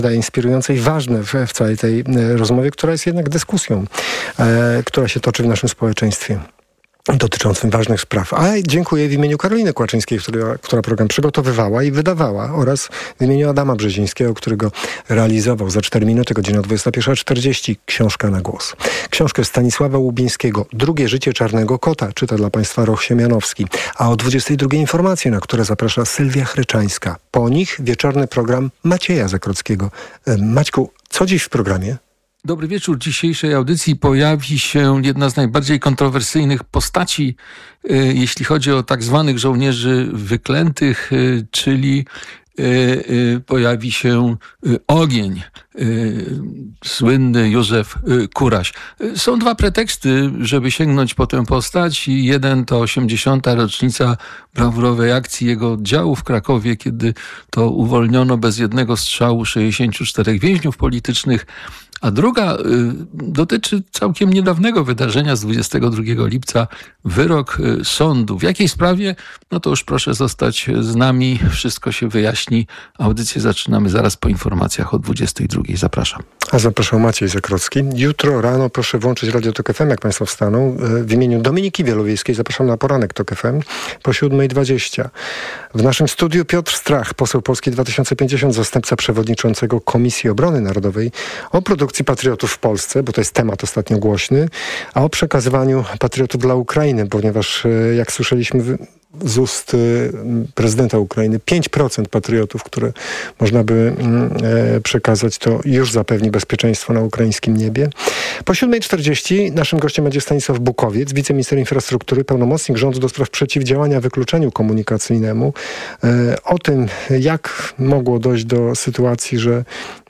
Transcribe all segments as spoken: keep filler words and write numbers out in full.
inspirujące i ważne w, w całej tej rozmowie, która jest jednak dyskusją, e, która się toczy w naszym społeczeństwie dotyczącym ważnych spraw. A dziękuję w imieniu Karoliny Kłaczyńskiej, która, która program przygotowywała i wydawała, oraz w imieniu Adama Brzezińskiego, którego realizował. Za cztery minuty, godzina dwudziesta pierwsza czterdzieści, książka na głos. Książkę Stanisława Łubińskiego, Drugie życie czarnego kota, czyta dla Państwa Roch Siemianowski. A o dwudziestej drugiej informacje, na które zaprasza Sylwia Chryczańska. Po nich wieczorny program Macieja Zakrockiego. Maćku, co dziś w programie? Dobry wieczór. W dzisiejszej audycji pojawi się jedna z najbardziej kontrowersyjnych postaci, y, jeśli chodzi o tak zwanych żołnierzy wyklętych, y, czyli y, y, pojawi się y, Ogień, y, słynny Józef y, Kuraś. Y, są dwa preteksty, żeby sięgnąć po tę postać. Jeden to osiemdziesiąta rocznica brawurowej akcji jego oddziału w Krakowie, kiedy to uwolniono bez jednego strzału sześćdziesięciu czterech więźniów politycznych. A druga y, dotyczy całkiem niedawnego wydarzenia z dwudziestego drugiego lipca, wyrok y, sądu. W jakiej sprawie? No to już proszę zostać z nami, wszystko się wyjaśni. Audycję zaczynamy zaraz po informacjach o dwudziestej drugiej. Zapraszam. A zapraszał Maciej Zakrocki. Jutro rano proszę włączyć Radio Tok F M, jak Państwo wstaną. W imieniu Dominiki Wielowiejskiej zapraszam na poranek Tok F M po siódma dwadzieścia. W naszym studiu Piotr Strach, poseł Polski dwa tysiące pięćdziesiąt, zastępca przewodniczącego Komisji Obrony Narodowej, o produkcji patriotów w Polsce, bo to jest temat ostatnio głośny, a o przekazywaniu patriotów dla Ukrainy, ponieważ jak słyszeliśmy z ust prezydenta Ukrainy, pięć procent patriotów, które można by przekazać, to już zapewni bezpieczeństwo na ukraińskim niebie. Po siódma czterdzieści naszym gościem będzie Stanisław Bukowiec, wiceminister infrastruktury, pełnomocnik rządu do spraw przeciwdziałania wykluczeniu komunikacyjnemu. O tym, jak mogło dojść do sytuacji, że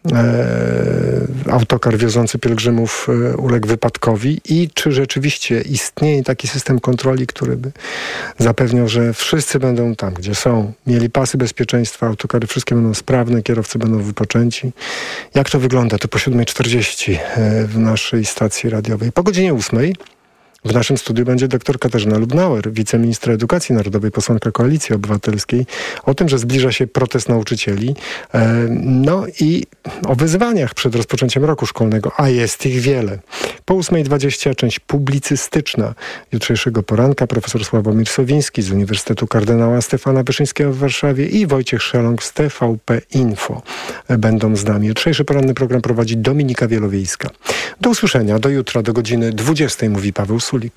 autokar wiozący pielgrzymów uległ wypadkowi i czy rzeczywiście istnieje taki system kontroli, który by zapewniał, że wszyscy będą tam, gdzie są, mieli pasy bezpieczeństwa, autokary wszystkie będą sprawne, kierowcy będą wypoczęci. Jak to wygląda? To po siódma czterdzieści w naszej stacji radiowej. Po godzinie ósmej w naszym studiu będzie dr Katarzyna Lubnauer, wiceministra edukacji narodowej, posłanka Koalicji Obywatelskiej, o tym, że zbliża się protest nauczycieli, no i o wyzwaniach przed rozpoczęciem roku szkolnego, a jest ich wiele. Po ósma dwadzieścia część publicystyczna jutrzejszego poranka, profesor Sławomir Sowiński z Uniwersytetu Kardynała Stefana Wyszyńskiego w Warszawie i Wojciech Szelong z T V P Info będą z nami. Jutrzejszy poranny program prowadzi Dominika Wielowiejska. Do usłyszenia, do jutra, do godziny dwudziestej, mówi Paweł Sulik.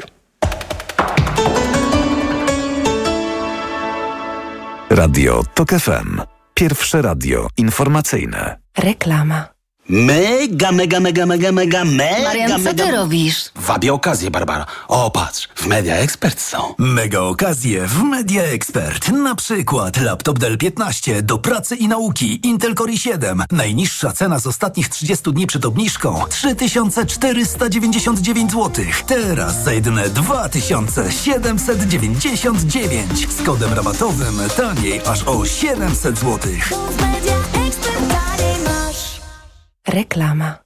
Radio Tok F M. Pierwsze radio informacyjne. Reklama. Mega, mega, mega, mega, mega, mega, Marian, co mega... ty robisz? Wabię okazję, Barbara. O, patrz, w Media Expert są. Mega okazje w Media Expert. Na przykład laptop Dell piętnaście do pracy i nauki, Intel Core i siedem. Najniższa cena z ostatnich trzydziestu dni przed obniżką trzy tysiące czterysta dziewięćdziesiąt dziewięć złotych. Teraz za jedyne dwa tysiące siedemset dziewięćdziesiąt dziewięć. Z kodem rabatowym taniej aż o siedemset złotych. Reklama.